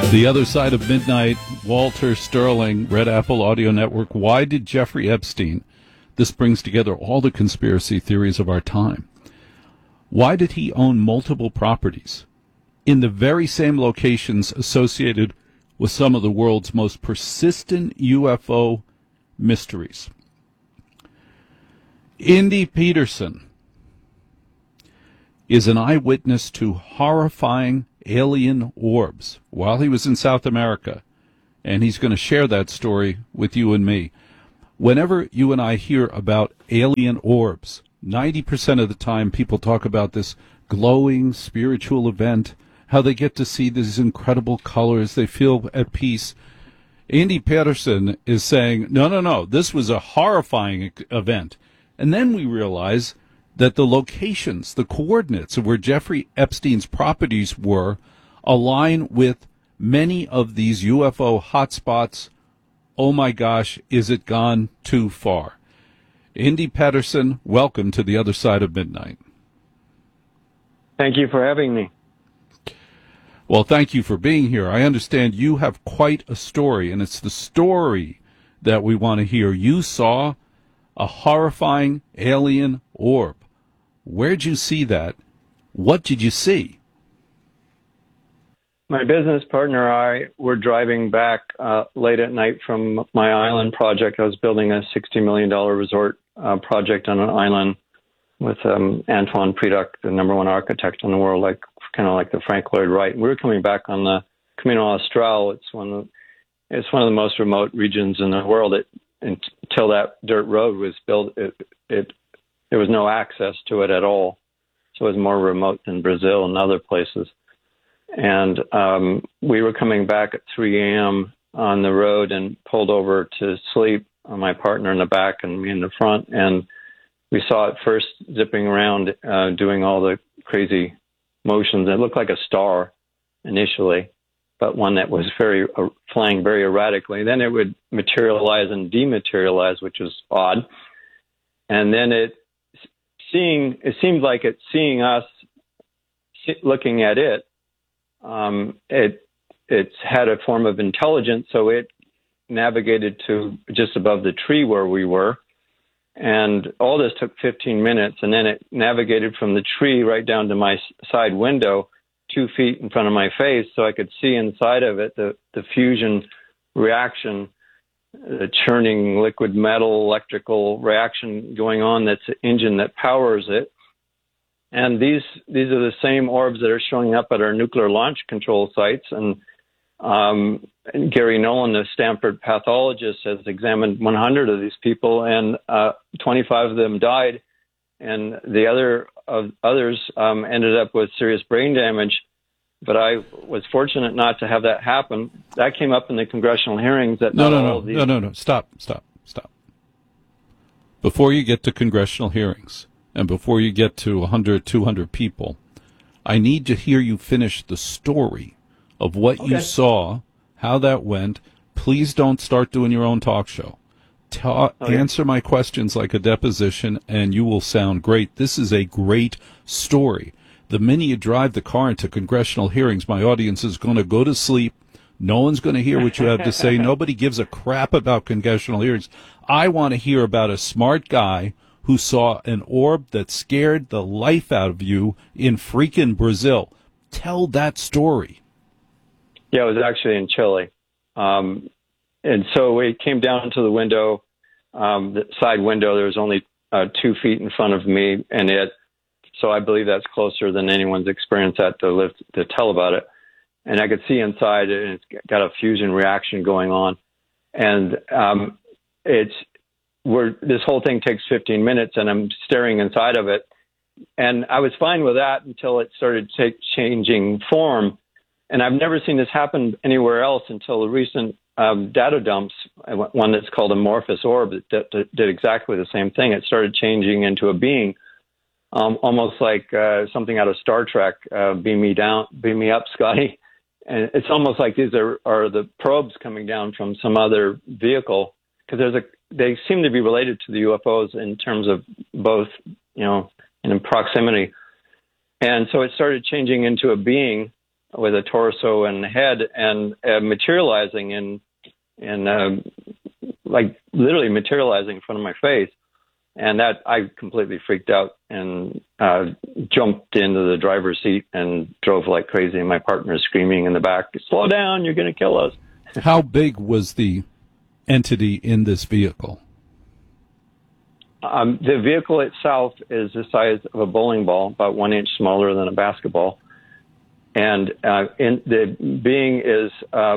The Other Side of Midnight, Walter Sterling, Red Apple Audio Network. Why did Jeffrey Epstein, this brings together all the conspiracy theories of our time, why did he own multiple properties in the very same locations associated with some of the world's most persistent UFO mysteries? Indy Peterson is an eyewitness to horrifying alien orbs while he was in South America, and he's going to share that story with you and me. Whenever you and I hear about alien orbs, 90% of the time people talk about this glowing spiritual event, how they get to see these incredible colors, they feel at peace. Andy Peterson is saying, no, this was a horrifying event. And then we realize that the locations, the coordinates of where Jeffrey Epstein's properties were align with many of these UFO hotspots. Oh my gosh, is it gone too far? Indy Peterson, welcome to The Other Side of Midnight. Thank you for having me. Well, thank you for being here. I understand you have quite a story, and it's the story that we want to hear. You saw a horrifying alien orb. Where'd you see that? What did you see? My business partner and I were driving back late at night from my island project. I was building a $60 million resort project on an island with Antoine Predock, the number one architect in the world, kind of like the Frank Lloyd Wright. We were coming back on the Camino Austral. It's one of the most remote regions in the world. Until that dirt road was built, there was no access to it at all. So it was more remote than Brazil and other places. And we were coming back at 3 a.m. on the road and pulled over to sleep, my partner in the back and me in the front. And we saw it first zipping around, doing all the crazy motions. It looked like a star initially, but one that was flying very erratically. Then it would materialize and dematerialize, which was odd. And then it seemed like it's seeing us looking at it. It had a form of intelligence, so it navigated to just above the tree where we were. And all this took 15 minutes, and then it navigated from the tree right down to my side window, 2 feet in front of my face, so I could see inside of it the fusion reaction, the churning liquid metal electrical reaction going on. That's the engine that powers it. And these are the same orbs that are showing up at our nuclear launch control sites. And Gary Nolan, the Stanford pathologist, has examined 100 of these people, and 25 of them died, and the others ended up with serious brain damage. But I was fortunate not to have that happen. That came up in the congressional hearings. That No. Stop. Before you get to congressional hearings, and before you get to 100, 200 people, I need to hear you finish the story of what you saw, how that went. Please don't start doing your own talk show. Answer my questions like a deposition, and you will sound great. This is a great story. The minute you drive the car into congressional hearings, my audience is going to go to sleep. No one's going to hear what you have to say. Nobody gives a crap about congressional hearings. I want to hear about a smart guy who saw an orb that scared the life out of you in freaking Brazil. Tell that story. Yeah, it was actually in Chile. And so it came down to the window, the side window. There was only 2 feet in front of me and it. So I believe that's closer than anyone's experienced that to tell about it. And I could see inside it, and it's got a fusion reaction going on. And this whole thing takes 15 minutes, and I'm staring inside of it. And I was fine with that until it started changing form. And I've never seen this happen anywhere else until the recent data dumps, one that's called Amorphous Orb, that did exactly the same thing. It started changing into a being, almost like something out of Star Trek, beam me up, Scotty. And it's almost like these are the probes coming down from some other vehicle, because they seem to be related to the UFOs in terms of both, in proximity. And so it started changing into a being with a torso and head, and materializing like literally materializing in front of my face. And that I completely freaked out and jumped into the driver's seat and drove like crazy. And my partner screaming in the back, "Slow down, you're going to kill us." How big was the entity in this vehicle? The vehicle itself is the size of a bowling ball, about 1 inch smaller than a basketball. And the being is,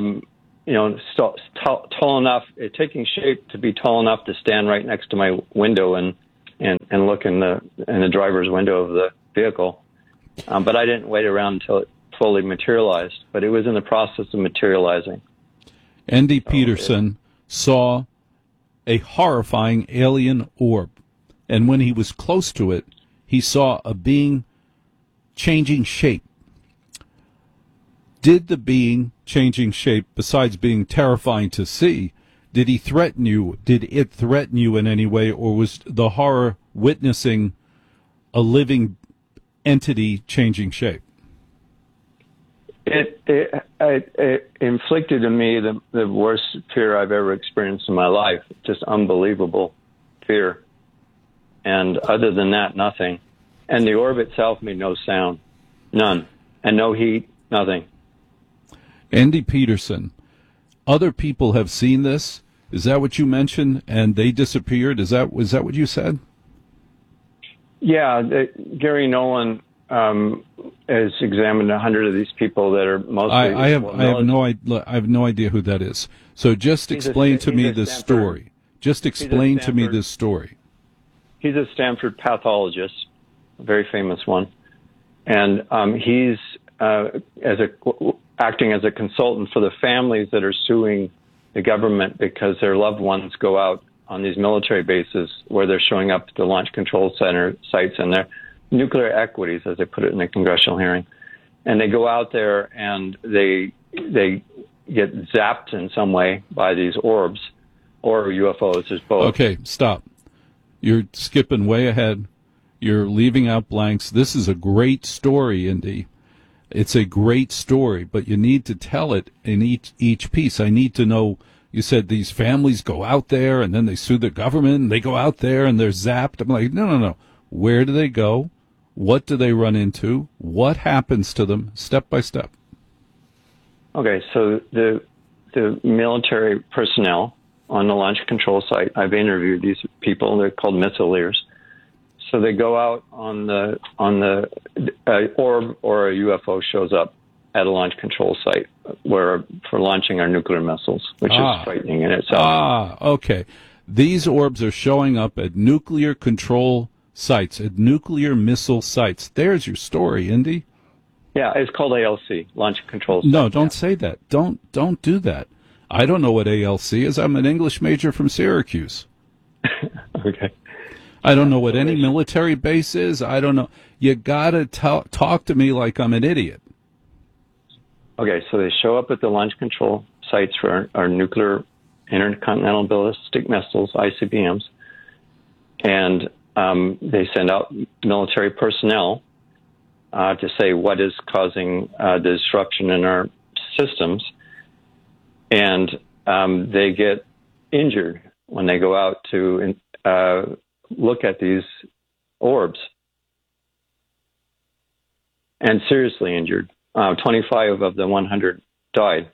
tall enough, taking shape to be tall enough to stand right next to my window and look in the driver's window of the vehicle. But I didn't wait around until it fully materialized. But it was in the process of materializing. Andy Peterson saw a horrifying alien orb, and when he was close to it, he saw a being changing shape. Did the being changing shape, besides being terrifying to see, did he threaten you? Did it threaten you in any way, or was the horror witnessing a living entity changing shape? It inflicted on me the worst fear I've ever experienced in my life. Just unbelievable fear. And other than that, nothing. And the orb itself made no sound. None. And no heat, nothing. Andy Peterson, other people have seen this. Is that what you mentioned? And they disappeared? Was that what you said? Yeah, Gary Nolan has examined 100 of these people that are mostly. I have no idea who that is. So just explain to me this story. Just explain to me this story. He's a Stanford pathologist, a very famous one, and he's acting as a consultant for the families that are suing the government because their loved ones go out on these military bases where they're showing up at the launch control center sites and their nuclear equities, as they put it in the congressional hearing. And they go out there and they get zapped in some way by these orbs or UFOs. There's both. Okay, stop. You're skipping way ahead. You're leaving out blanks. This is a great story, Indy. It's a great story, but you need to tell it in each piece. I need to know, you said these families go out there and then they sue the government and they go out there and they're zapped. I'm like, no. Where do they go? What do they run into? What happens to them step by step? Okay, so the military personnel on the launch control site, I've interviewed these people. They're called missileers. So they go out on the orb or a UFO shows up at a launch control site for launching our nuclear missiles, which is frightening in itself. Okay. These orbs are showing up at nuclear control sites, at nuclear missile sites. There's your story, Indy. Yeah, it's called ALC, Launch Control Site. No, don't say that. Don't do that. I don't know what ALC is. I'm an English major from Syracuse. Okay. I don't know what any military base is. I don't know. You gotta talk to me like I'm an idiot. Okay, so they show up at the launch control sites for our nuclear intercontinental ballistic missiles, ICBMs, and they send out military personnel to say what is causing the disruption in our systems, and they get injured when they go out to look at these orbs, and seriously injured. 25 of the 100 died.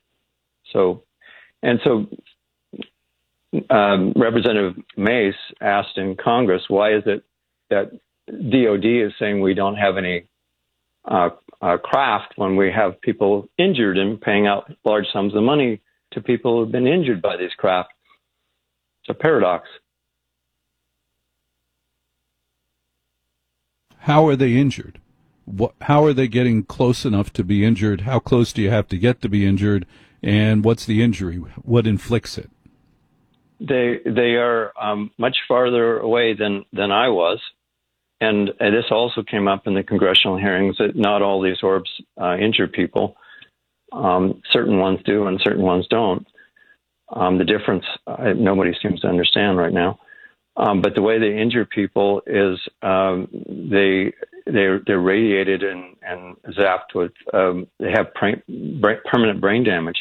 Representative Mace asked in Congress, why is it that DOD is saying we don't have any craft when we have people injured and paying out large sums of money to people who've been injured by these craft? It's a paradox. How are they injured? How are they getting close enough to be injured? How close do you have to get to be injured? And what's the injury? What inflicts it? They are much farther away than I was. And this also came up in the congressional hearings that not all these orbs injure people. Certain ones do and certain ones don't. The difference, nobody seems to understand right now. But the way they injure people is they're radiated and zapped with. They have permanent brain damage.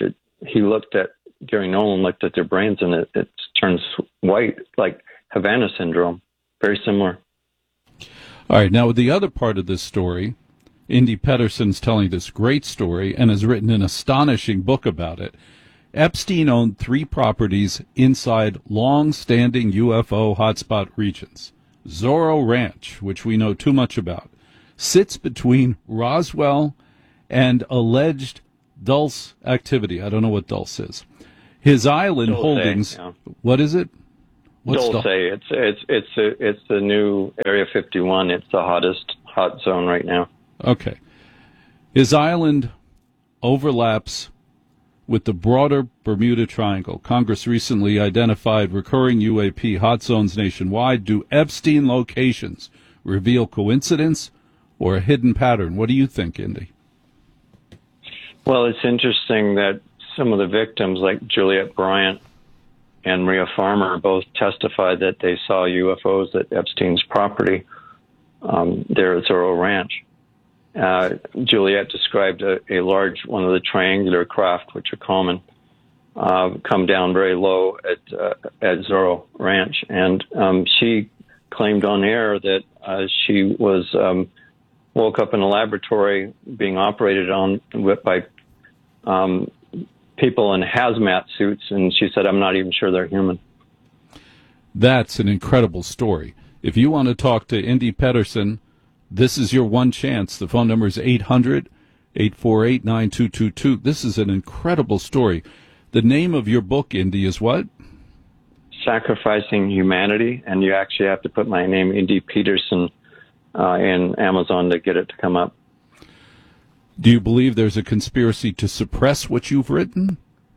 Gary Nolan looked at their brains, and it turns white, like Havana syndrome. Very similar. All right. Now, with the other part of this story, Indy Pedersen's telling this great story and has written an astonishing book about it. Epstein owned 3 properties inside long-standing UFO hotspot regions. Zorro Ranch, which we know too much about, sits between Roswell and alleged Dulce activity. I don't know what Dulce is. His island Dulce, holdings. yeah. What is it? What's Dulce. It's the new Area 51. It's the hot zone right now. Okay. His island overlaps with the broader Bermuda Triangle. Congress recently identified recurring UAP hot zones nationwide. Do Epstein locations reveal coincidence or a hidden pattern? What do you think, Indy? Well, it's interesting that some of the victims, like Juliette Bryant and Maria Farmer, both testified that they saw UFOs at Epstein's property there at Zorro Ranch. Juliette described a large, one of the triangular craft, which are common, come down very low at Zorro Ranch. And she claimed on air that she was woke up in a laboratory being operated on by people in hazmat suits, and she said, "I'm not even sure they're human." That's an incredible story. If you want to talk to Indy Pedersen, this is your one chance. The phone number is 800-848-9222. This is an incredible story. The name of your book, Indy, is what? Sacrificing Humanity, and you actually have to put my name, Indy Pedersen, in Amazon to get it to come up. Do you believe there's a conspiracy to suppress what you've written?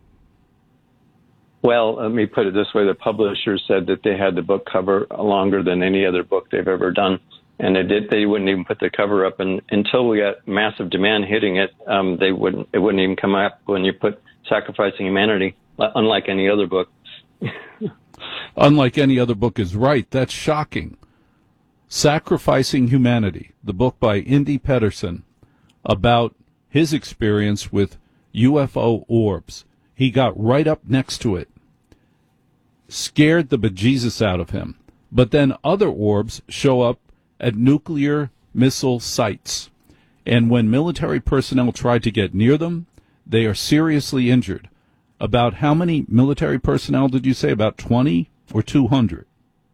Well, let me put it this way. The publisher said that they had the book cover longer than any other book they've ever done. And they wouldn't even put the cover up, and until we got massive demand hitting it, it wouldn't even come up when you put Sacrificing Humanity, unlike any other book. Unlike any other book is right. That's shocking. Sacrificing Humanity, the book by Indy Pedersen about his experience with UFO orbs. He got right up next to it, scared the bejesus out of him. But then other orbs show up at nuclear missile sites. And when military personnel try to get near them, they are seriously injured. About how many military personnel did you say? About 20 or 200?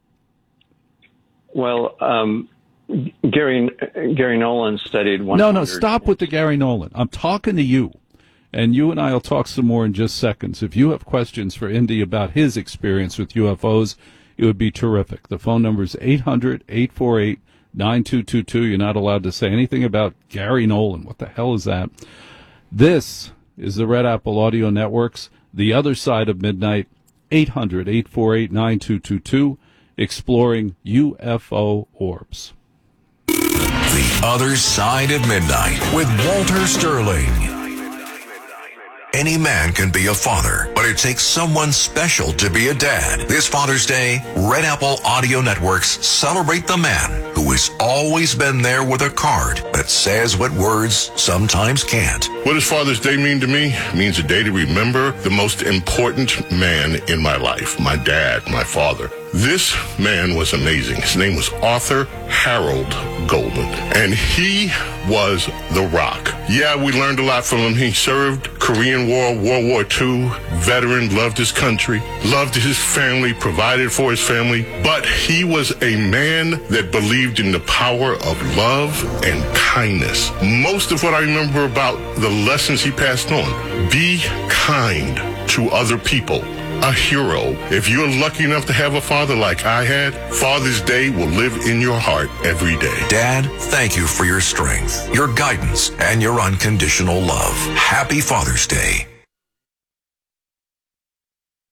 Well, Gary Nolan studied 100. No, stop with the Gary Nolan. I'm talking to you. And you and I will talk some more in just seconds. If you have questions for Indy about his experience with UFOs, it would be terrific. The phone number is 800-848-9222. You're not allowed to say anything about Gary Nolan. What the hell is that? This is the Red Apple Audio Network's The Other Side of Midnight, 800-848-9222, exploring UFO orbs. The Other Side of Midnight with Walter Sterling. Any man can be a father, but it takes someone special to be a dad. This Father's Day, Red Apple Audio Networks celebrate the man who has always been there with a card that says what words sometimes can't. What does Father's Day mean to me? It means a day to remember the most important man in my life, my dad, my father. This man was amazing. His name was Arthur Harold Golden, and he was the rock. Yeah, we learned a lot from him. He served Korean War, World War II, veteran, loved his country, loved his family, provided for his family, but he was a man that believed in the power of love and kindness. Most of what I remember about the lessons he passed on: be kind to other people. A hero. If you're lucky enough to have a father like I had, Father's Day will live in your heart every day. Dad, thank you for your strength, your guidance, and your unconditional love. Happy Father's Day.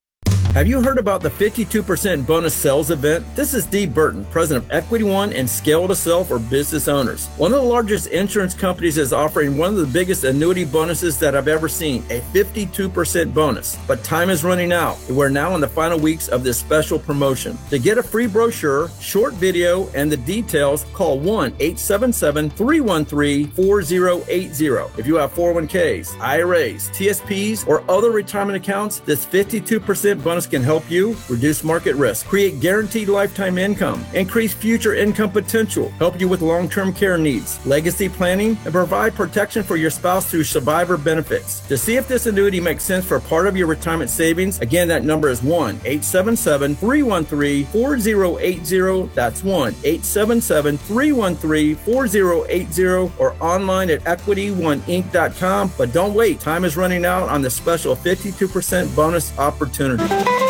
Have you heard about the 52% bonus sales event? This is Steve Burton, president of Equity One and Scale to Sell for business owners. One of the largest insurance companies is offering one of the biggest annuity bonuses that I've ever seen, a 52% bonus. But time is running out. We're now in the final weeks of this special promotion. To get a free brochure, short video, and the details, call 1-877-313-4080. If you have 401ks, IRAs, TSPs, or other retirement accounts, this 52% bonus can help you reduce market risk, create guaranteed lifetime income, increase future income potential, help you with long-term care needs, legacy planning, and provide protection for your spouse through survivor benefits. To see if this annuity makes sense for part of your retirement savings, again, that number is 1-877-313-4080. That's 1-877-313-4080 or online at EquityOneInc.com. But don't wait. Time is running out on the special 52% bonus opportunity.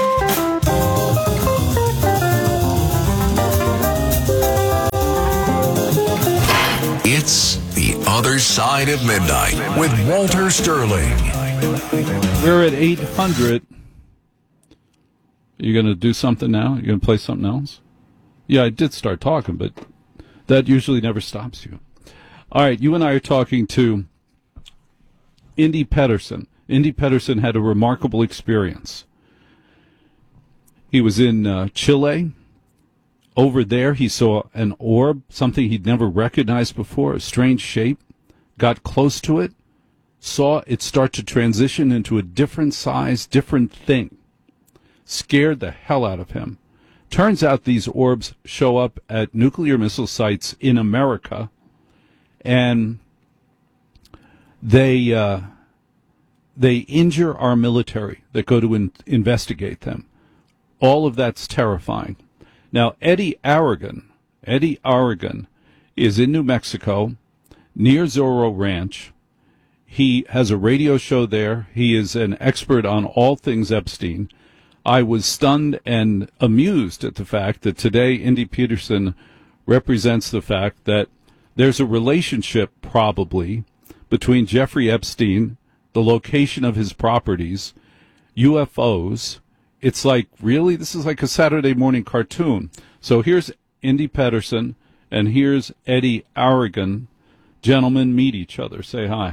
It's The Other Side of Midnight with Walter Sterling. We're at 800. You going to do something now? You going to play something else? Yeah, I did start talking, but that usually never stops you. All right, you and I are talking to Indy Pedersen. Indy Pedersen had a remarkable experience. He was in Chile. Over there, he saw an orb, something he'd never recognized before, a strange shape, got close to it, saw it start to transition into a different size, different thing. Scared the hell out of him. Turns out these orbs show up at nuclear missile sites in America, and they injure our military that go to investigate them. All of that's terrifying. Now, Eddie Aragon is in New Mexico, near Zorro Ranch. He has a radio show there. He is an expert on all things Epstein. I was stunned and amused at the fact that today Indy Pedersen represents the fact that there's a relationship probably between Jeffrey Epstein, the location of his properties, UFOs. It's like, really? This is like a Saturday morning cartoon. So here's Indy Pedersen, and here's Eddie Aragon. Gentlemen, meet each other. Say hi.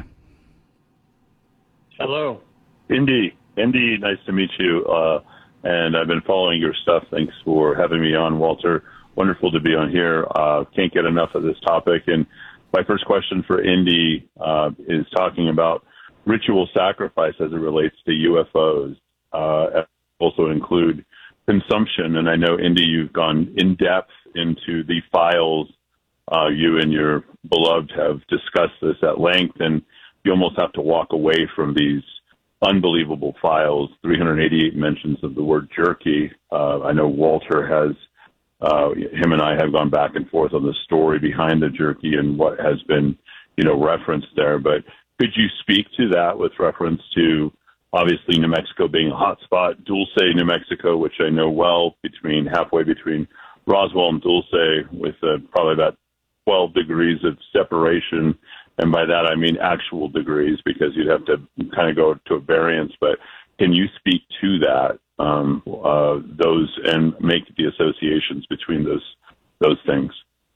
Hello. Indy, nice to meet you. And I've been following your stuff. Thanks for having me on, Walter. Wonderful to be on here. Can't get enough of this topic. And my first question for Indy is talking about ritual sacrifice as it relates to UFOs. Also include consumption. And I know, Indy, you've gone in depth into the files. You and your beloved have discussed this at length, and you almost have to walk away from these unbelievable files. 388 mentions of the word jerky. I know Walter has, him and I have gone back and forth on the story behind the jerky and what has been, referenced there. But could you speak to that with reference to, obviously, New Mexico being a hotspot, Dulce, New Mexico, which I know well, halfway between Roswell and Dulce, with probably about 12 degrees of separation. And by that, I mean actual degrees, because you'd have to kind of go to a variance. But can you speak to that, those, and make the associations between those things?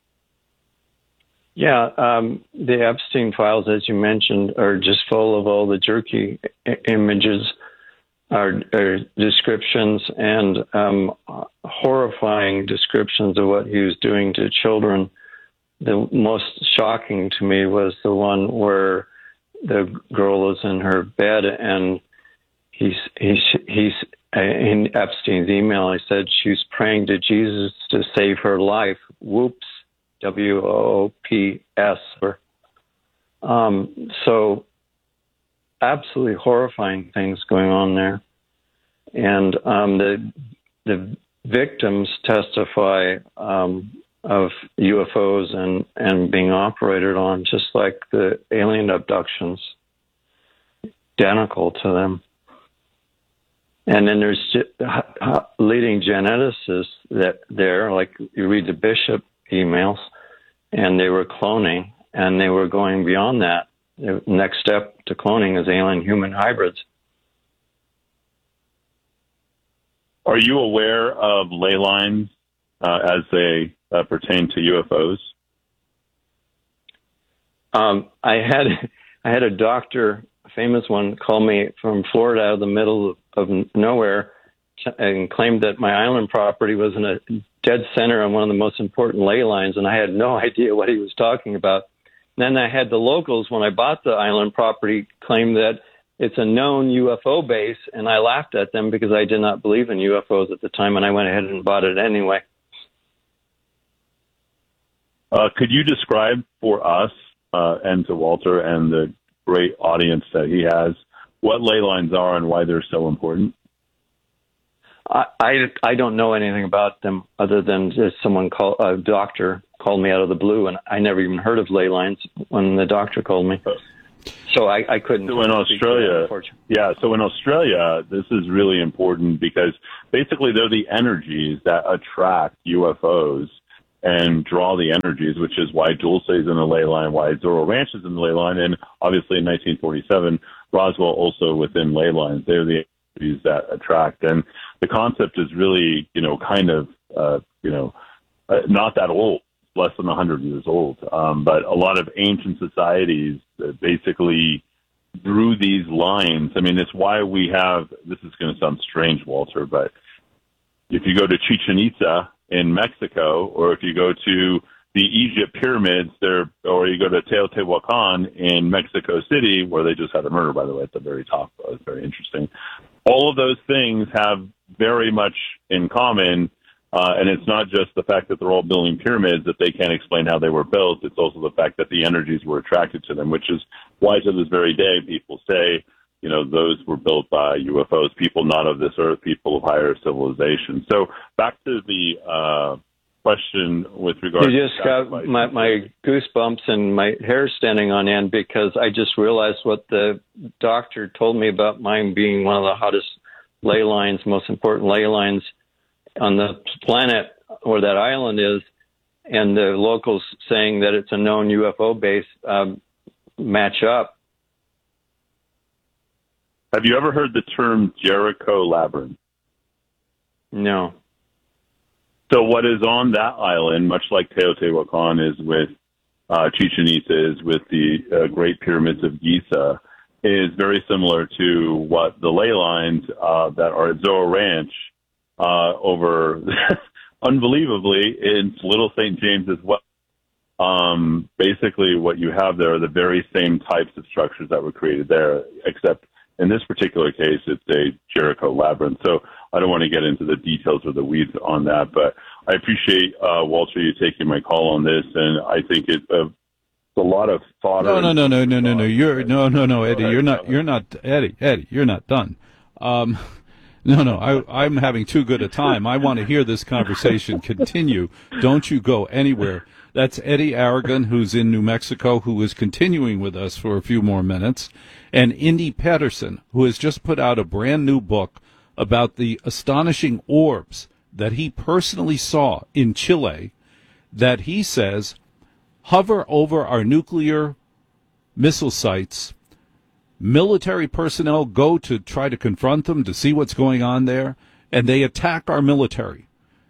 Yeah, the Epstein files, as you mentioned, are just full of all the jerky images, are descriptions, and horrifying descriptions of what he was doing to children. The most shocking to me was the one where the girl was in her bed, and he's in Epstein's email, he said she's praying to Jesus to save her life. Whoops. WOOPS. So absolutely horrifying things going on there. And the victims testify of UFOs and being operated on, just like the alien abductions, identical to them. And then there's leading geneticists that there, like you read the Bishop emails, and they were cloning, and they were going beyond that. The next step to cloning is alien-human hybrids. Are you aware of ley lines as they pertain to UFOs? I had a doctor, a famous one, call me from Florida out of the middle of nowhere and claimed that my island property was in a dead center on one of the most important ley lines, and I had no idea what he was talking about. And then I had the locals, when I bought the island property, claim that it's a known UFO base, and I laughed at them because I did not believe in UFOs at the time, and I went ahead and bought it anyway. Could you describe for us and to Walter and the great audience that he has what ley lines are and why they're so important? I don't know anything about them other than just a doctor called me out of the blue, and I never even heard of ley lines when the doctor called me. So I couldn't. So in Australia, so in Australia, this is really important because basically they're the energies that attract UFOs and draw the energies, which is why Dulce is in the ley line, why Zorro Ranch is in the ley line, and obviously in 1947, Roswell also within ley lines. They're the energies that attract, and the concept is really, not that old, less than 100 years old. But a lot of ancient societies basically drew these lines. I mean, it's why we have, this is going to sound strange, Walter, but if you go to Chichen Itza in Mexico, or if you go to the Egypt pyramids there, or you go to Teotihuacan in Mexico City, where they just had a murder, by the way, at the very top. It's very interesting. All of those things have very much in common. And it's not just the fact that they're all building pyramids that they can't explain how they were built. It's also the fact that the energies were attracted to them, which is why to this very day people say, those were built by UFOs, people not of this earth, people of higher civilization. So back to the question with regard to... You just got my goosebumps and my hair standing on end because I just realized what the doctor told me about mine being one of the hottest ley lines, most important ley lines on the planet where that island is, and the locals saying that it's a known UFO base match up. Have you ever heard the term Jericho Labyrinth? No. So what is on that island, much like Teotihuacan is with Chichen Itza, is with the Great Pyramids of Giza, is very similar to what the ley lines that are at Zorro Ranch over, unbelievably, in Little St. James as well. Basically, what you have there are the very same types of structures that were created there, except in this particular case, it's a Jericho Labyrinth. So I don't want to get into the details or the weeds on that, but I appreciate, Walter, you taking my call on this, and I think it's a lot of thought. No, Eddie, you're not, Eddie, you're not done. I'm having too good a time. I want to hear this conversation continue. Don't you go anywhere. That's Eddie Aragon, who's in New Mexico, who is continuing with us for a few more minutes, and Indy Pedersen, who has just put out a brand new book about the astonishing orbs that he personally saw in Chile that he says hover over our nuclear missile sites. Military personnel go to try to confront them, to see what's going on there, and they attack our military.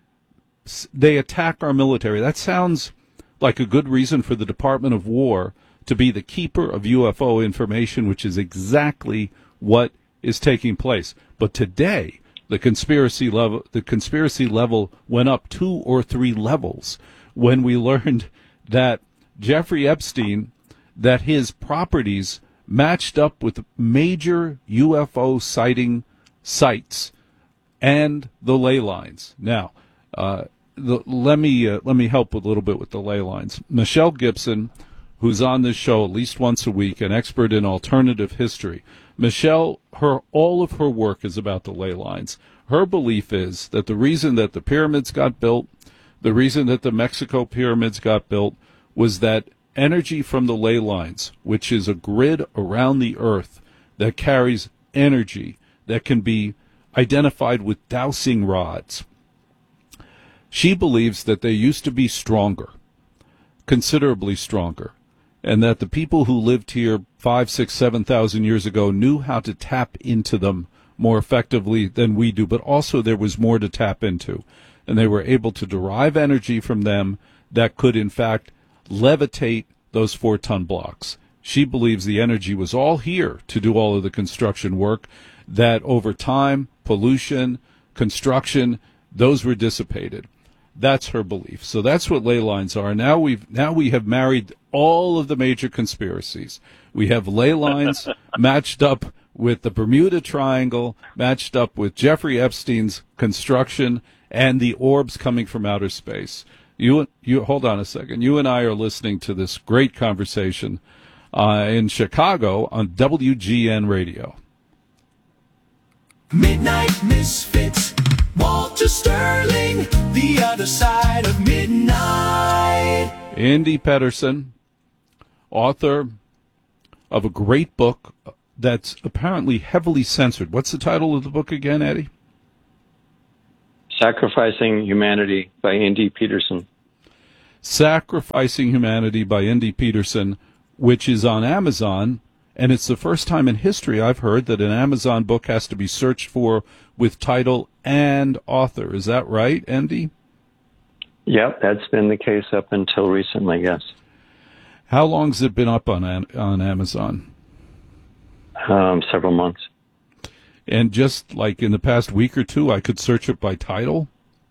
That sounds like a good reason for the Department of War to be the keeper of UFO information, which is exactly what is taking place. But today, the conspiracy level went up 2 or 3 levels when we learned that Jeffrey Epstein, that his properties matched up with major UFO sighting sites and the ley lines. Now, let me help a little bit with the ley lines. Michelle Gibson, who's on this show at least once a week, an expert in alternative history. Michelle, all of her work is about the ley lines. Her belief is that the reason that the pyramids got built, the reason that the Mexico pyramids got built, was that energy from the ley lines, which is a grid around the earth that carries energy that can be identified with dowsing rods. She believes that they used to be stronger, considerably stronger, and that the people who lived here 5, 6, 7,000 years ago knew how to tap into them more effectively than we do, but also there was more to tap into. And they were able to derive energy from them that could, in fact, levitate those 4-ton blocks. She believes the energy was all here to do all of the construction work, that over time, pollution, construction, those were dissipated. That's her belief. So that's what ley lines are. Now we have married all of the major conspiracies. We have ley lines matched up with the Bermuda Triangle, matched up with Jeffrey Epstein's construction, and the orbs coming from outer space. You hold on a second. You and I are listening to this great conversation in Chicago on WGN Radio. Midnight Misfits, Walter Sterling, the other side of midnight. Andy Pedersen, author of a great book that's apparently heavily censored. What's the title of the book again, Eddie? Sacrificing Humanity by Andy Peterson. Sacrificing Humanity by Andy Peterson, which is on Amazon. And it's the first time in history I've heard that an Amazon book has to be searched for with title and author. Is that right, Andy? Yep, that's been the case up until recently, yes. How long has it been up on Amazon? Several months. And just like in the past week or two, I could search it by title?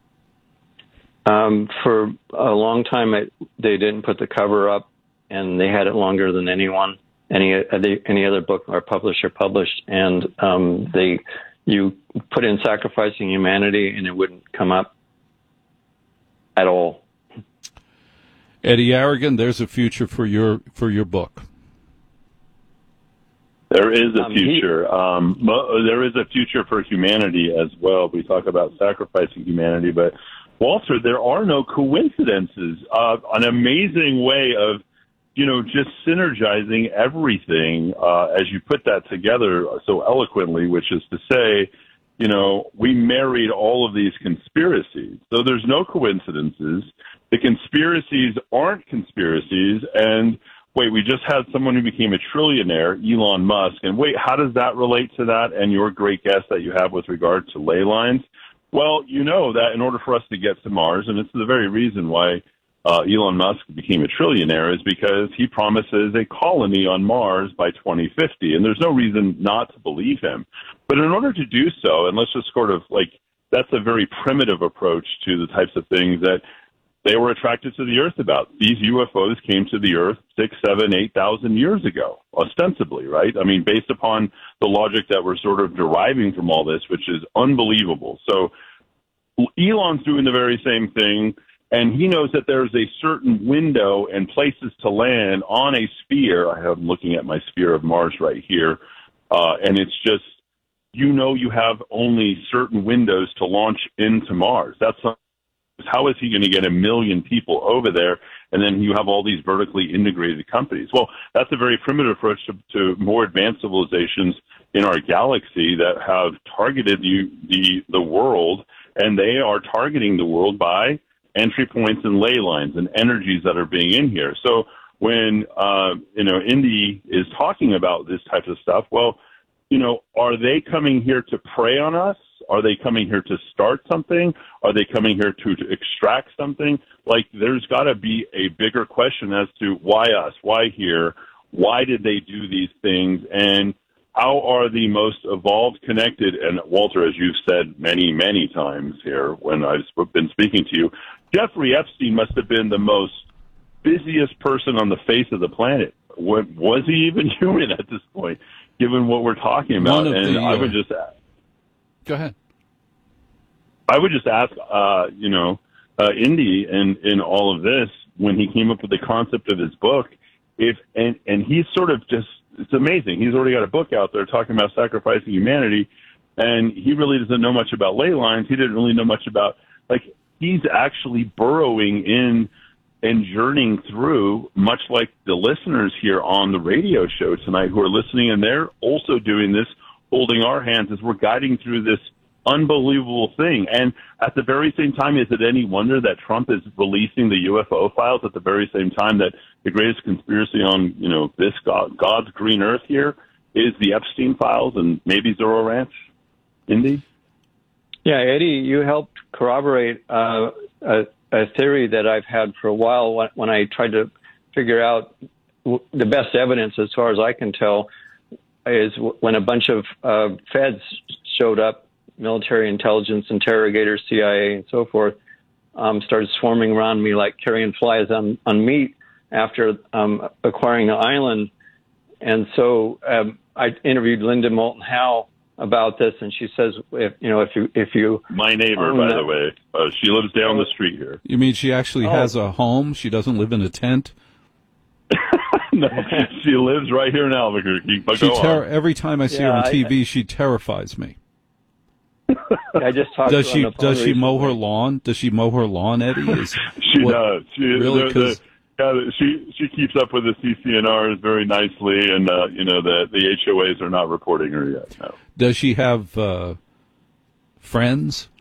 For a long time, they didn't put the cover up, and they had it longer than anyone. Any other book or publisher published, and you put in Sacrificing Humanity, and it wouldn't come up at all. Eddie Aragon, there's a future for your book. There is a future. There is a future for humanity as well. We talk about sacrificing humanity, but Walter, there are no coincidences. An amazing way of just synergizing everything, as you put that together so eloquently, which is to say, we married all of these conspiracies. So there's no coincidences. The conspiracies aren't conspiracies. And wait, we just had someone who became a trillionaire, Elon Musk. And wait, how does that relate to that and your great guest that you have with regard to ley lines? Well, you know that in order for us to get to Mars, and it's the very reason why Elon Musk became a trillionaire, is because he promises a colony on Mars by 2050, and there's no reason not to believe him. But in order to do so, and let's just sort of that's a very primitive approach to the types of things that they were attracted to the Earth about. These UFOs came to the Earth 6, 7, 8,000 years ago, ostensibly, right? I mean, based upon the logic that we're sort of deriving from all this, which is unbelievable. So Elon's doing the very same thing. And he knows that there's a certain window and places to land on a sphere. I'm looking at my sphere of Mars right here. And it's just, you have only certain windows to launch into Mars. How is he going to get 1 million people over there? And then you have all these vertically integrated companies. Well, that's a very primitive approach to more advanced civilizations in our galaxy that have targeted the world. And they are targeting the world by entry points and ley lines and energies that are being in here. So when, Indy is talking about this type of stuff, well, are they coming here to prey on us? Are they coming here to start something? Are they coming here to extract something? There's got to be a bigger question as to why us? Why here? Why did they do these things? And how are the most evolved, connected, and Walter, as you've said many, many times here when I've been speaking to you, Jeffrey Epstein must have been the most busiest person on the face of the planet. Was he even human at this point, given what we're talking about? I would just go ahead. I would just ask, Indy in all of this, when he came up with the concept of his book, and he's sort of just, it's amazing. He's already got a book out there talking about sacrificing humanity, and he really doesn't know much about ley lines. He didn't really know much about, he's actually burrowing in and journeying through, much like the listeners here on the radio show tonight who are listening, and they're also doing this, holding our hands as we're guiding through this unbelievable thing. And at the very same time, is it any wonder that Trump is releasing the UFO files at the very same time that the greatest conspiracy on, this God's green earth here is the Epstein files and maybe Zorro Ranch? Indy? Yeah, Eddie, you helped corroborate a theory that I've had for a while when I tried to figure out the best evidence, as far as I can tell, is when a bunch of feds showed up, military intelligence interrogators, CIA, and so forth, started swarming around me like carrion flies on meat after acquiring the island. And so I interviewed Linda Moulton Howe about this, and she says, if you my neighbor, by the way, she lives down the street here. You mean she actually has a home? She doesn't live in a tent? No, she lives right here in Albuquerque. But every time I see her on TV, she terrifies me. I just talked does to she her on the phone does she mow her recently. lawn? Does she mow her lawn, Eddie? She does. She keeps up with the CCNRs very nicely, and the HOAs are not reporting her yet. No. Does she have friends?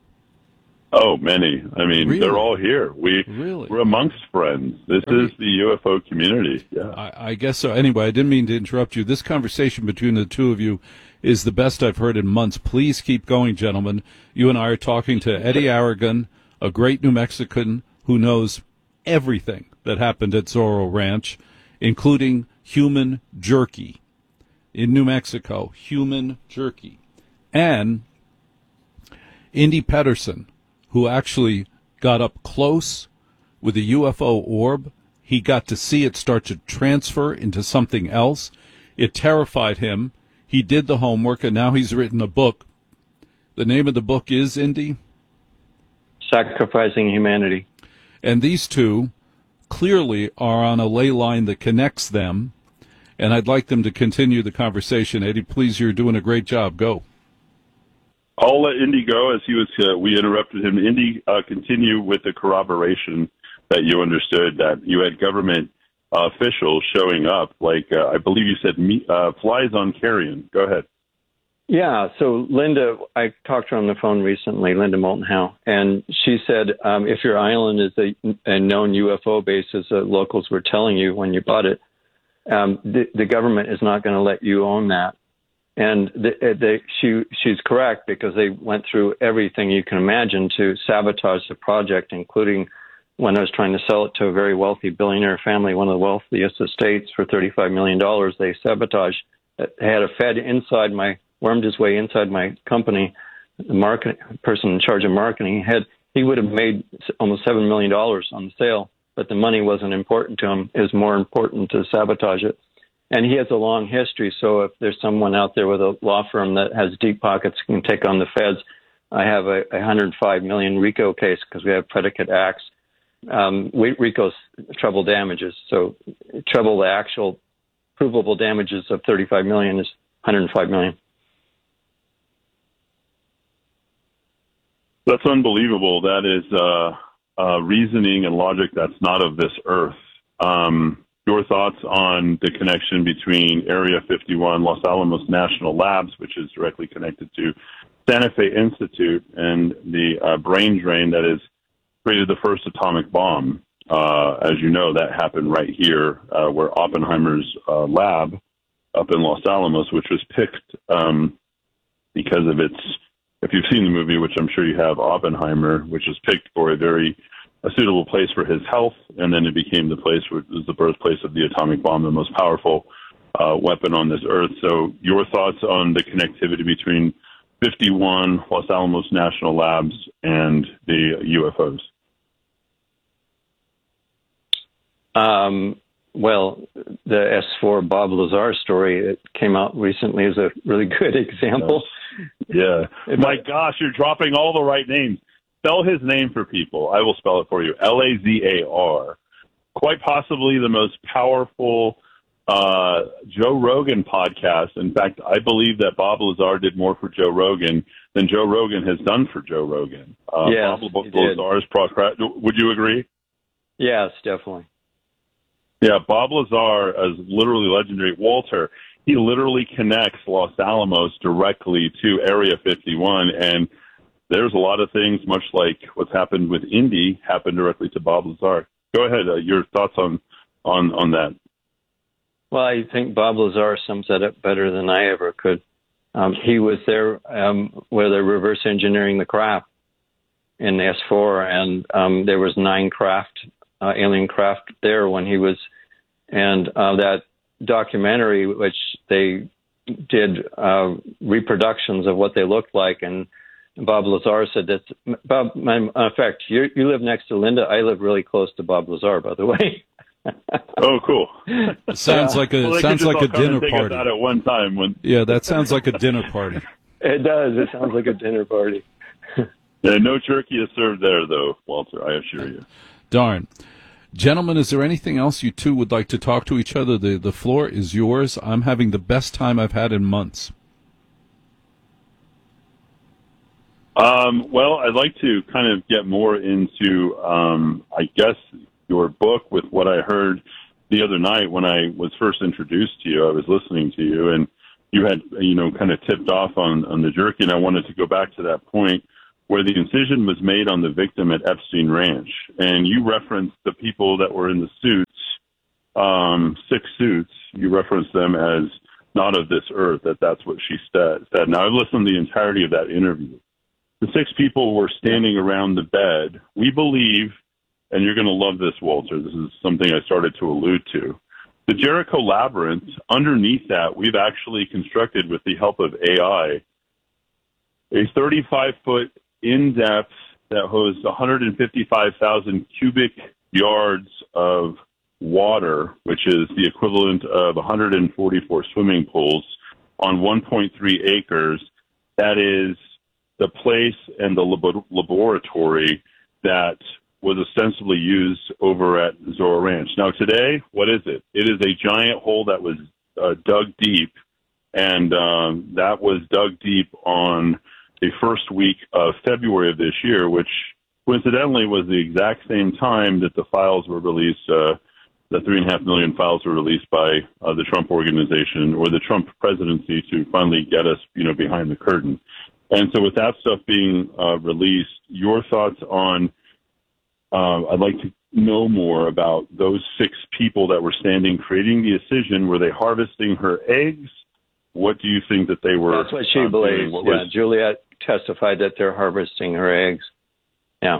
Oh, many. I mean, Really? they're all here. Really? We're amongst friends. This is the UFO community. Yeah. I guess so. Anyway, I didn't mean to interrupt you. This conversation between the two of you is the best I've heard in months. Please keep going, gentlemen. You and I are talking to Eddie Aragon, a great New Mexican who knows everything that happened at Zorro Ranch, including human jerky. In New Mexico, human jerky. And Indy Pedersen, who actually got up close with a UFO orb. He got to see it start to transfer into something else. It terrified him. He did the homework, and now he's written a book. The name of the book is, Indy? Sacrificing Humanity. And these two clearly are on a ley line that connects them, and I'd like them to continue the conversation. Eddie, please, you're doing a great job. Go. I'll let Indy go as he was. We interrupted him. Indy, continue with the corroboration that you understood that you had government officials showing up, like I believe you said, flies on carrion. Go ahead. Yeah, so Linda, I talked to her on the phone recently, Linda Moulton Howe, and she said if your island is a known UFO base, as the locals were telling you when you bought it, the government is not going to let you own that. And she's correct, because they went through everything you can imagine to sabotage the project, including when I was trying to sell it to a very wealthy billionaire family, one of the wealthiest estates, for $35 million. They sabotaged. They had a Fed wormed his way inside my company. The marketing person in charge of marketing, he would have made almost $7 million on the sale, but the money wasn't important to him. It was more important to sabotage it. And he has a long history, so if there's someone out there with a law firm that has deep pockets can take on the feds, I have a $105 million RICO case, because we have predicate acts. RICO's treble damages, so treble the actual provable damages of $35 million is $105 million. That's unbelievable. That is reasoning and logic that's not of this earth. Your thoughts on the connection between Area 51, Los Alamos National Labs, which is directly connected to Santa Fe Institute, and the brain drain that has created the first atomic bomb. As you know, that happened right here, where Oppenheimer's lab up in Los Alamos, which was picked because of its, if you've seen the movie, which I'm sure you have, Oppenheimer, which was picked for a suitable place for his health, and then it became the place which was the birthplace of the atomic bomb, the most powerful weapon on this earth. So your thoughts on the connectivity between 51, Los Alamos National Labs, and the UFOs? Well, the S4 Bob Lazar story that came out recently is a really good example. Yeah. My gosh, you're dropping all the right names. Spell his name for people. I will spell it for you. Lazar. Quite possibly the most powerful Joe Rogan podcast. In fact, I believe that Bob Lazar did more for Joe Rogan than Joe Rogan has done for Joe Rogan. Yes, Bob Lazar's would you agree? Yes, definitely. Yeah, Bob Lazar is literally legendary. Walter, he literally connects Los Alamos directly to Area 51, and there's a lot of things, much like what's happened with Indy, happened directly to Bob Lazar. Go ahead. Your thoughts on that? Well, I think Bob Lazar sums that up better than I ever could. He was there where they're reverse engineering the craft in S4, and there was 9 alien craft there when he was, and that documentary, which they did reproductions of what they looked like, and Bob Lazar said that, Bob, in fact, you live next to Linda. I live really close to Bob Lazar, by the way. Oh, cool. Sounds like a dinner party. At one time Yeah, that sounds like a dinner party. It does. It sounds like a dinner party. Yeah, no turkey is served there, though, Walter, I assure you. Darn. Gentlemen, is there anything else you two would like to talk to each other? The floor is yours. I'm having the best time I've had in months. Well, I'd like to kind of get more into, I guess, your book with what I heard the other night when I was first introduced to you. I was listening to you, and you had, kind of tipped off on the jerky, and I wanted to go back to that point where the incision was made on the victim at Epstein Ranch. And you referenced the people that were in the suits, 6 suits. You referenced them as not of this earth, that's what she said. Now, I've listened to the entirety of that interview. The 6 people were standing around the bed. We believe, and you're going to love this, Walter, this is something I started to allude to, the Jericho Labyrinth, underneath that, we've actually constructed with the help of AI a 35-foot in-depth that hosts 155,000 cubic yards of water, which is the equivalent of 144 swimming pools on 1.3 acres. That is the place and the laboratory that was ostensibly used over at Zorro Ranch. Now, today, what is it? It is a giant hole that was dug deep, and that was dug deep on the first week of February of this year, which coincidentally was the exact same time that the files were released, the 3.5 million files were released by the Trump organization or the Trump presidency to finally get us, behind the curtain. And so with that stuff being released, your thoughts on, I'd like to know more about those 6 people that were standing, creating the incision. Were they harvesting her eggs? What do you think that they were? That's what she believes. Juliet testified that they're harvesting her eggs. Yeah.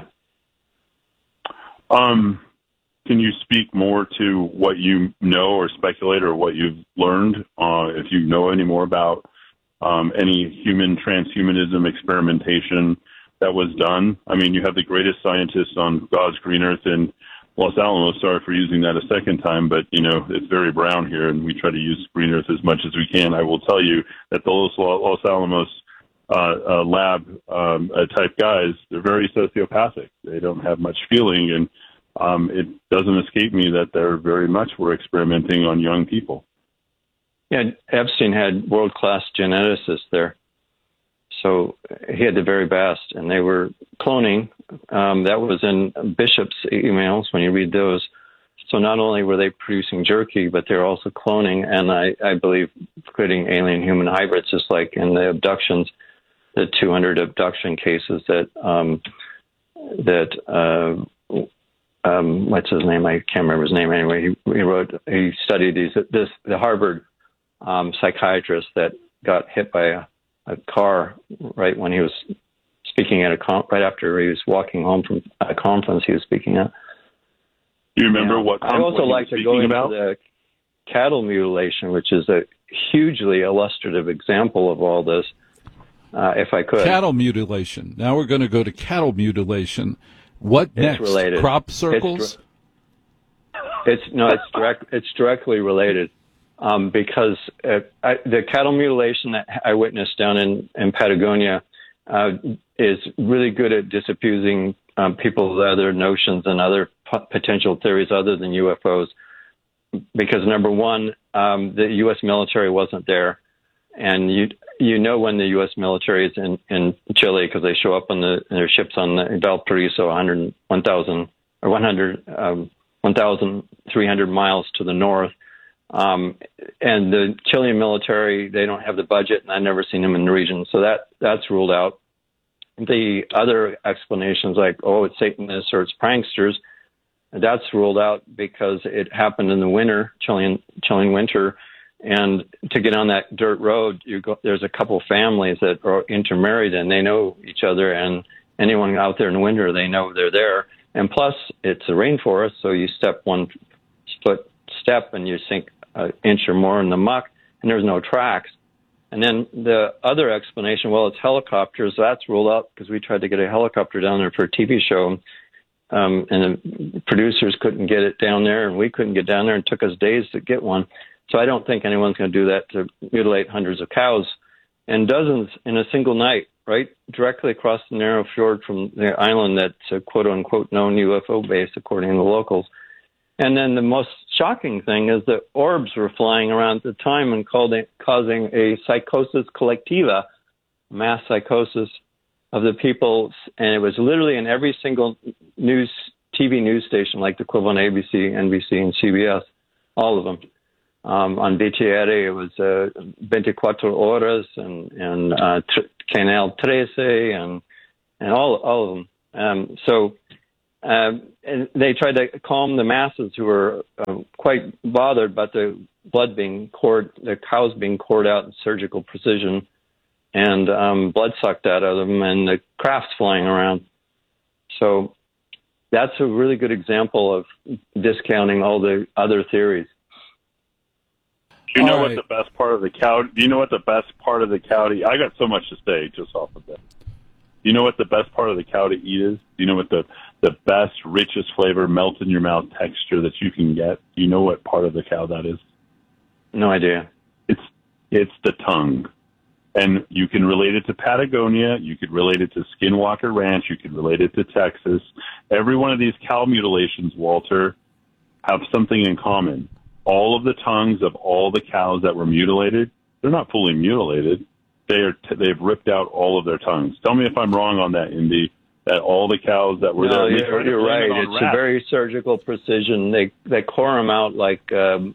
Can you speak more to what you know or speculate or what you've learned, if you know any more about any transhumanism experimentation that was done? I mean, you have the greatest scientists on God's green earth in Los Alamos. Sorry for using that a second time, but, it's very brown here, and we try to use green earth as much as we can. I will tell you that the Los Alamos lab type guys, they're very sociopathic. They don't have much feeling, and it doesn't escape me that they're very much were experimenting on young people. Yeah, Epstein had world-class geneticists there. So he had the very best, and they were cloning. That was in Bishop's emails when you read those. So not only were they producing jerky, but they're also cloning, and I believe creating alien-human hybrids, just like in the abductions, the 200 abduction cases that what's his name? I can't remember his name anyway. He studied the Harvard psychiatrist that got hit by a car right when he was speaking at right after he was walking home from a conference he was speaking at. Do you remember what? I also like to go into the cattle mutilation, which is a hugely illustrative example of all this. If I could, cattle mutilation. Now we're going to go to cattle mutilation. What next? It's related. Crop circles? It's directly related. Because the cattle mutilation that I witnessed down in Patagonia is really good at disabusing people's other notions and other potential theories other than UFOs. Because number one, the U.S. military wasn't there, and when the U.S. military is in Chile because they show up on their ships on the Valparaiso 1,300 miles to the north. And the Chilean military, they don't have the budget, and I've never seen them in the region. So that's ruled out. The other explanations like, it's Satanists or it's pranksters, that's ruled out because it happened in the winter, Chilean winter, And to get on that dirt road, there's a couple families that are intermarried, and they know each other. And anyone out there in the winter, they know they're there. And plus, it's a rainforest, so you step 1 foot step and you sink an inch or more in the muck, and there's no tracks. And then the other explanation, well, it's helicopters. That's ruled out because we tried to get a helicopter down there for a TV show, and the producers couldn't get it down there, and we couldn't get down there, and it took us days to get one. So I don't think anyone's going to do that to mutilate hundreds of cows and dozens in a single night, right directly across the narrow fjord from the island that's a quote-unquote known UFO base, according to the locals. And then the most shocking thing is that orbs were flying around at the time and causing a psychosis collectiva, mass psychosis of the people. And it was literally in every single TV news station, like the equivalent ABC, NBC, and CBS, all of them. On BTR, it was 24 Horas and Canal 13 and all of them. And they tried to calm the masses who were quite bothered about the blood being poured, the cows being poured out in surgical precision, and blood sucked out of them, and the crafts flying around. So that's a really good example of discounting all the other theories. Do you know what the best part of the cow? Do you know what the best part of the cow? I got so much to say just off of that. Do you know what the best part of the cow to eat is? Do you know what the best, richest flavor, melt in your mouth texture that you can get? Do you know what part of the cow that is? No idea. It's the tongue. And you can relate it to Patagonia. You could relate it to Skinwalker Ranch. You could relate it to Texas. Every one of these cow mutilations, Walter, have something in common. All of the tongues of all the cows that were mutilated, they're not fully mutilated. They've ripped out all of their tongues. Tell me if I'm wrong on that, Indy, that all the cows that were there. You're right. It's a very surgical precision. They core them out like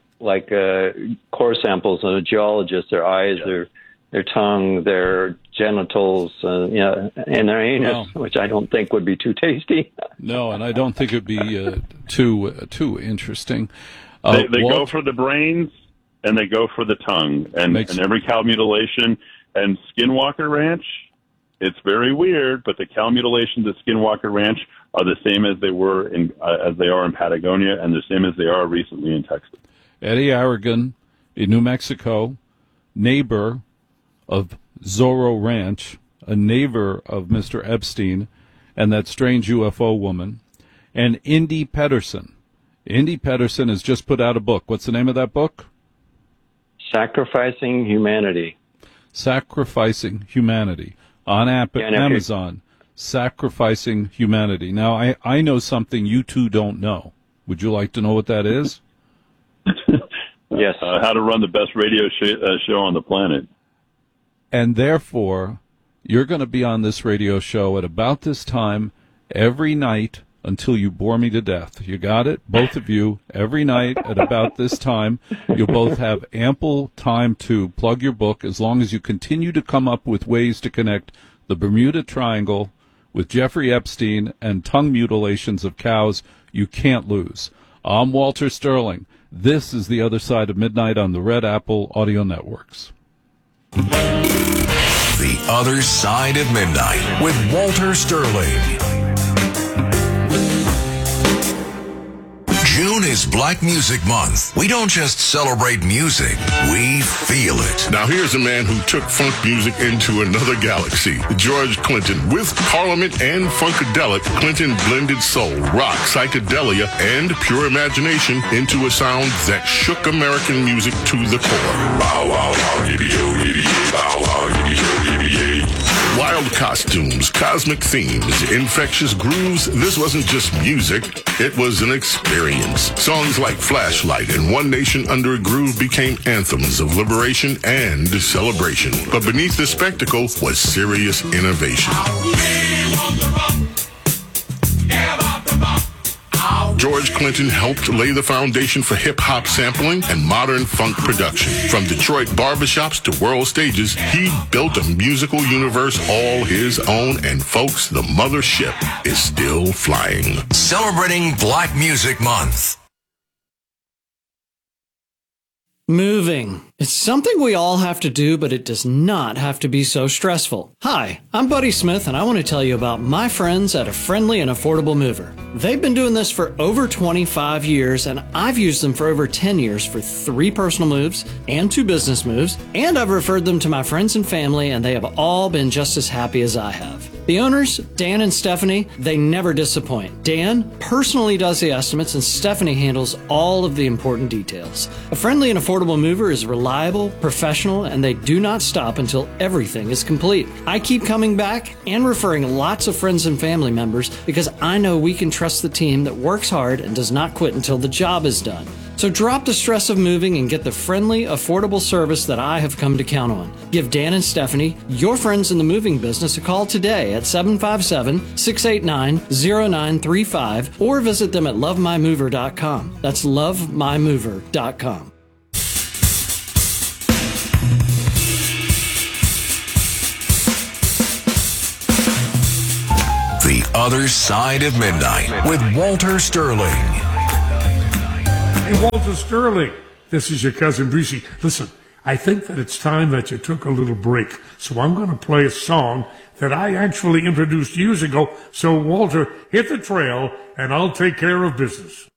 core samples of a geologist. Their eyes, their tongue, their genitals, and their anus, which I don't think would be too tasty. No, and I don't think it'd be too interesting. They go for the brains and they go for the tongue, and every cow mutilation. And Skinwalker Ranch, it's very weird, but the cow mutilations at Skinwalker Ranch are the same as they were as they are in Patagonia, and the same as they are recently in Texas. Eddie Aragon in New Mexico, neighbor of Zorro Ranch, a neighbor of Mr. Epstein and that strange UFO woman, and Indy Pedersen. Indy Pedersen has just put out a book. What's the name of that book? Sacrificing Humanity. Sacrificing Humanity on Amazon. Sacrificing Humanity. Now, I know something you two don't know. Would you like to know what that is? Yes. How to run the best radio show on the planet. And therefore, you're going to be on this radio show at about this time every night until you bore me to death. You got it? Both of you, every night at about this time. You'll both have ample time to plug your book as long as you continue to come up with ways to connect the Bermuda Triangle with Jeffrey Epstein and tongue mutilations of cows. You can't lose. I'm Walter Sterling. This is The Other Side of Midnight on the Red Apple Audio Networks. The Other Side of Midnight with Walter Sterling. June is Black Music Month. We don't just celebrate music, we feel it. Now here's a man who took funk music into another galaxy. George Clinton. With Parliament and Funkadelic, Clinton blended soul, rock, psychedelia, and pure imagination into a sound that shook American music to the core. Bow, wow, wow, yippee-yo, yippee-yay, bow, wow, yippee-yo, yippee-yay. Wild costumes, cosmic themes, infectious grooves. This wasn't just music, it was an experience. Songs like Flashlight and One Nation Under a Groove became anthems of liberation and celebration. But beneath the spectacle was serious innovation. George Clinton helped lay the foundation for hip-hop sampling and modern funk production. From Detroit barbershops to world stages, he built a musical universe all his own, and folks, the mothership is still flying. Celebrating Black Music Month. Moving. It's something we all have to do, but it does not have to be so stressful. Hi, I'm Buddy Smith, and I want to tell you about my friends at A Friendly and Affordable Mover. They've been doing this for over 25 years, and I've used them for over 10 years for 3 personal moves and 2 business moves, and I've referred them to my friends and family, and they have all been just as happy as I have. The owners, Dan and Stephanie, they never disappoint. Dan personally does the estimates, and Stephanie handles all of the important details. A Friendly and Affordable Mover is reliable, professional, and they do not stop until everything is complete. I keep coming back and referring lots of friends and family members because I know we can trust the team that works hard and does not quit until the job is done. So drop the stress of moving and get the friendly, affordable service that I have come to count on. Give Dan and Stephanie, your friends in the moving business, a call today at 757-689-0935 or visit them at lovemymover.com. That's lovemymover.com. The Other Side of Midnight with Walter Sterling. Hey, Walter Sterling, this is your cousin Brucey. Listen, I think that it's time that you took a little break. So I'm going to play a song that I actually introduced years ago. So, Walter, hit the trail, and I'll take care of business.